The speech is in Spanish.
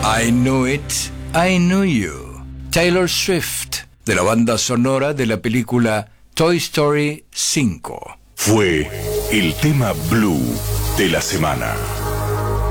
I Knew It, I Knew You. Taylor Swift, de la banda sonora de la película Toy Story 5. Fue el tema Blue de la semana.